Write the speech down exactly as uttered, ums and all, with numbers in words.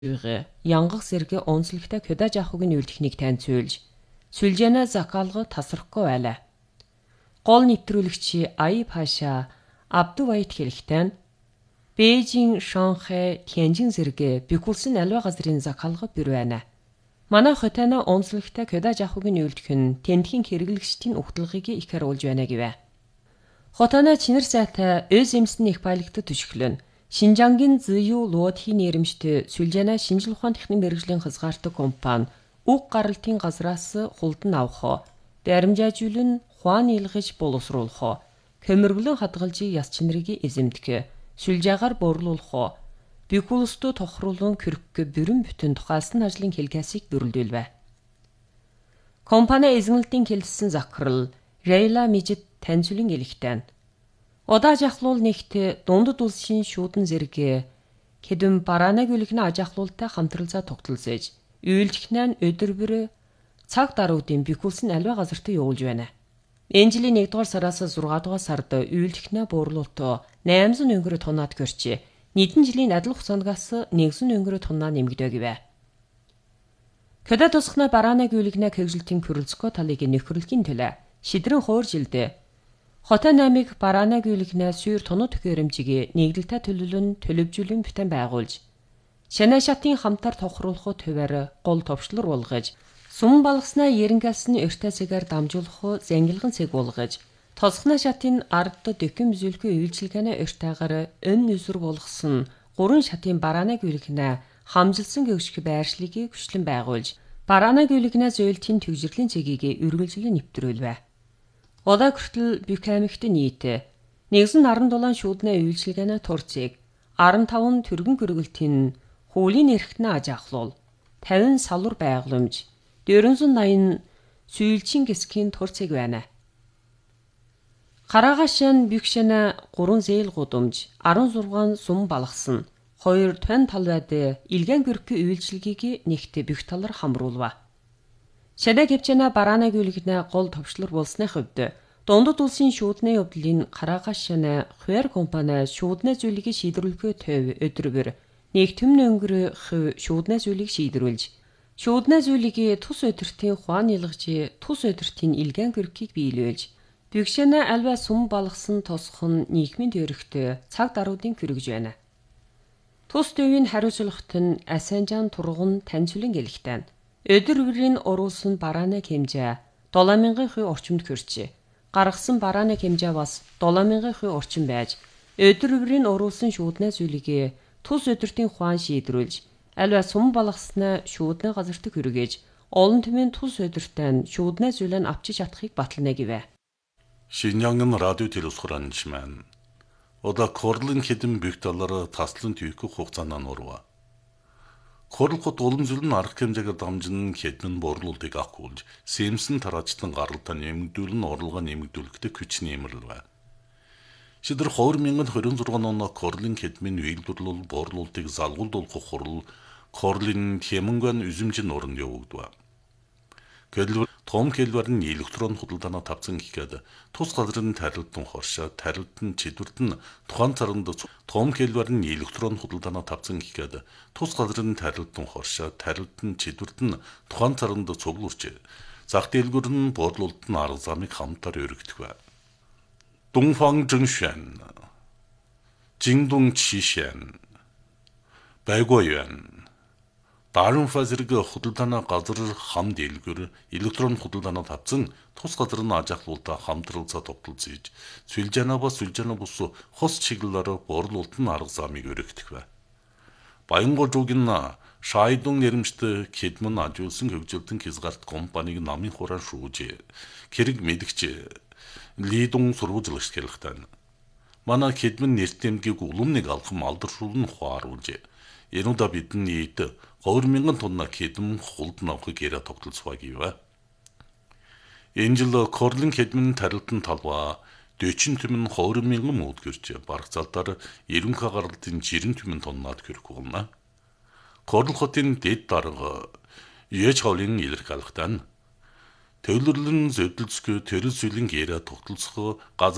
янгах зэрэг онцлогтой кодаж авахыг үйлдэхнийг таньцуулж, сүлжээнэ закалга тасрахгүй байлаа. Гол нэвтрүүлэгч Ай Паша Абдувайт хэлэхдээ Бээжин, Шанхай, Тянжин зэрэг бихүүлсэн аливаа газрын закалга бүр байна. Манай хотойно онцлогтой кодаж авахыг үйлдэх нь тентхийн хэрэглэгчдийн ухтлагыг их харуулж байна гэвэ. Хотойно чинэр сайтай өз эмсэн их баялагтад төшөглөн. Шинжангийн Зию Луотхийн нэрэмжтэй сүлжээнэ шинжил ухаан техник мэргэжлийн хязгаартай компани уг гаралтын газраас хулдан авах, баримжаажуулан хуан илгэж боловсруулах, көмөрглөн хадгалжийг яс чинрийг эзэмдэх, сүлжээгээр борлуулах, бихүүлстүү тохируулан көрөх бүрэн бүтэн тухайлсан ажлын хэлгээсийг бүрэлдүүлвэ. Компани эзэмлэлтийн хэлсэн захирал Рейла Мижид таньцуулан хэлэхдээ Удаа жахлуул нэгт дундад улсын шүүдэн зэрэг хэдэн бараанаг үлгэн ажахлуултай хамтралцаа тогтолцож, үйлчлэгнээ өдөр бүр цаг даруйдын бихүүлсэн аливаа газартаа явуулж байна. Энэ жилийн нэгдүгээр сараас зургаадугаар сард үйлчлэгнээ буурлуултаа наймсан өнгөрө тоннаад көрч, нийтэн жилийн адил хугацаанаас нэгэн өнгөрө тоннаа нэмэгдөө гэвэ. Көдө тусахна бараанаг үлгэнэ хэвжилтийн көрөлцгөө талыг нөхөрлөхийн төлөө шидрэн хуур жилдээ Хотоо намыг бараанаг үлгэнэ сүйр тоноо төхөөрөмжийг нэгдэлтэй төлөвлөн төлөвжүүлэн бүтэн байгуулж, шанаа шатын хамтар тохируулах төвээр гол товчлор болгож, сум балгаснаа ерэнгэлсний өртөөсөөр дамжуулах зангилган цэг болгож, тосхна шатын ард дөкөм зүлхүү үйлчилгээний өртөөгөр өн нүсэр болгосон гурван шатын бараанаг үлгэнэ хамжилсан гөгших байршлыг хүчлэн байгуулж, бараанаг үлгэнэ зөөлтийн төвжирлийн цэгийг үргэлжлэн нэвтрүүлвэ. Удаа хүртэл Бюкамихт нийт нэгэн наран дулаан шүүднэ үйлчилгээний турцыг арван таван түргэн гөргөлтийн хуулийн эрхтнээ ажаахлуул, тавин салур байгууламж, дөрвөн наян сүййлчин гисгийн турцыг байна. Гараагашин Бюкшэнэ гурван зээл гудамж, арван зургаан сум балгасан, хоёр тань талбайд илгэн гөрхи үйлчилгээг нэгт бюк талар хамруулва. Шадаа гэвчэнэ бараанаг үлгэнэ гол товчлор болсны хувьд дундад улсын шүүдний явдлын Гараагашин хуваар компани шүүдний зүйлийг шийдвэрлэхөө төв өдрөөр нэг төмн өнгөр хөв шүүдний зүйлийг шийдвэрлж, шүүдний зүйлийг тус өдөртийн хуан илгэж, тус өдөртийн илгэн гөрхийг биелүүлж, бюкшэнэ альва сум балгасан тосхон нийгмийн төрөгт цаг даруйдын хүргэж байна. Тус төвийн хариуцлагт нь Асанжан тургун таньцуулан гэлэхтэн өдөр бүрийн уруулсан бараанаг хэмжээ долоо мянган хувь орчимд хүрч, гаргасан бараанаг хэмжээ бас долоо мянган хувь орчим байж, өдөр бүрийн уруулсан шүүднээ зүйлийг тус өдөртийн хуан шийдвэрлж, альва сум балгаснаа шүүднээ газарт хүргэж, олон түмэн тус өдөртөө шүүднээ зүйлэн авчиж чадахыг батална гэвэ. Шинжангын радио телевизхоранчман Ода Корлын хэдэн бюкталары таслан түйхөх хугацаанаа нурва. Корлохот уламжлал нь арга хэмжээгээр дамжин хэдэн борлуулалтыг авахгүйж, сэмсэн тараачтан гаралтаа нэмэгдүүлэн орлогоо нэмэгдүүлэхдээ хүч нэмэрлэв. Шидэр хоёр мянган хорин зургаан оноо Корлын хэдмийн үйлдвэрлэл борлуулалтыг залгуулдуулах хурал Корлын Хэмэнган үзэмжин орнд явагдав. Кэлвэр том кэлвэр нь электрон худалдаанаа тавцан хийгээд тус газрын тарилтан хоршоо тарилтан чидвэртэн тухайн царанд том кэлвэр нь электрон худалдаанаа тавцан хийгээд тус газрын тарилтан хоршоо тарилтан чидвэртэн тухайн царанд цуглуулж зах дэлгүүр нь борлуулалт нь арга замыг хамтар өргөдөг. Дунфан Жиншэн, Жингдун Чишэн, Байгуйэн Дарунфа зэрэг худалдаанаа газар хам дэлгүүр электрон худалдаанаа тавцан тус газар нь ажаахлуултаа хамтралцаа тогтолцож, сүлжээнэ ба сүлжээнэ бус хос чиглэлээр борлуулалт нь арга замыг өргөдөг. Баянгожуугийн Шайдун нэрэмжтэй Кэдмэн ажуулсан хөгжилтөн хязгаарт компаниг намын хураан шүүж, хэрэг мэдгч Лидун сурвалжлагч хэлэхдээ манай Кэдмэн нэртэмгийг уламныг алхам алдаршуулн хуааруулж, энүүда бидний нийт хоёр мянган тонна кэдм хулдан авахыг яриа тогтолцваа гэвэ. Энэ жил Корлын кэдмэн тарилтан талбай дөчин түмэн хоёр мянган мууд гэрч бараг залдаар ерөнхий гаралтын жирэн түмэн тоннаад хүрэх болно. Корл хотын дэд дарга Яж хавлын илэрхийлэлтэн төвлөрлөн зөвдөлцгөө төрөл сүлэн яриа тогтолцох газар